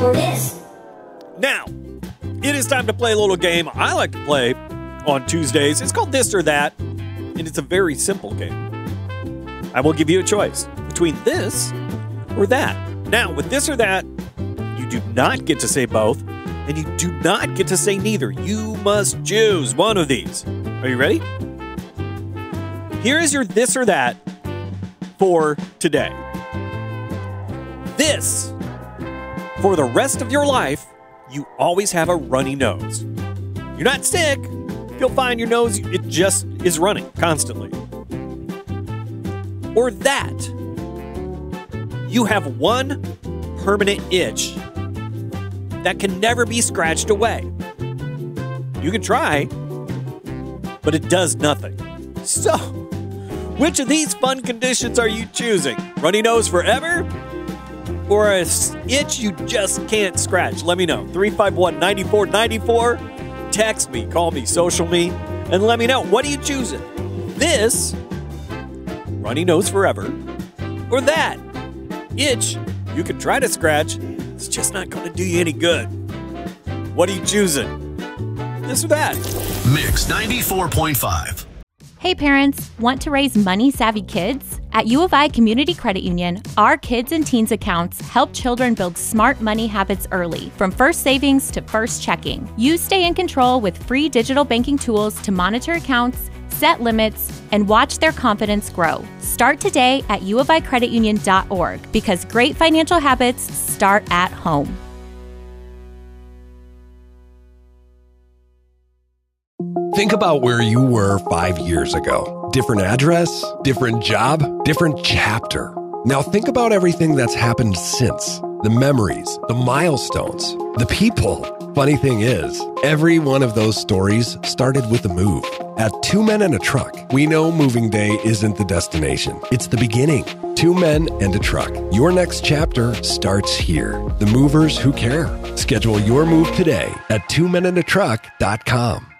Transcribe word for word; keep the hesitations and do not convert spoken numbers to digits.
or this. Now, it is time to play a little game I like to play on Tuesdays. It's called This or That, and it's a very simple game. I will give you a choice between this or that. Now, with this or that, you do not get to say both, and you do not get to say neither. You must choose one of these. Are you ready? Here is your this or that for today. This, for the rest of your life, you always have a runny nose. You're not sick. You'll find your nose, it just is running constantly. Or that, you have one permanent itch that can never be scratched away. You can try, but it does nothing. So, which of these fun conditions are you choosing? Runny nose forever? Or a itch you just can't scratch? Let me know. three five one, nine four nine four. Text me, call me, social me, and let me know. What are you choosing? This, runny nose forever, or that itch you can try to scratch, it's just not going to do you any good. What are you choosing? This or that? Mix ninety-four point five. Hey parents, want to raise money-savvy kids? At U of I Community Credit Union, our kids and teens accounts help children build smart money habits early, from first savings to first checking. You stay in control with free digital banking tools to monitor accounts, set limits, and watch their confidence grow. Start today at u of i credit union dot org because great financial habits start at home. Think about where you were five years ago. Different address, different job, different chapter. Now think about everything that's happened since. The memories, the milestones, the people. Funny thing is, every one of those stories started with a move. At Two Men and a Truck, we know moving day isn't the destination. It's the beginning. Two Men and a Truck. Your next chapter starts here. The movers who care. Schedule your move today at two men and a truck dot com.